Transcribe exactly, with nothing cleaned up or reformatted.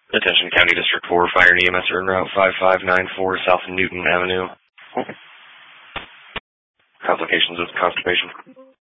Attention County District four, Fire and E M S are en route five five nine four South Newton Avenue. Complications with constipation.